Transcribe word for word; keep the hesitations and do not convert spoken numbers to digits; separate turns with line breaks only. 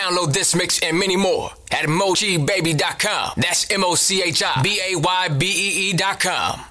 Download this mix and many more at mochi baby dot com. That's M O C H I B A Y B E E dot com.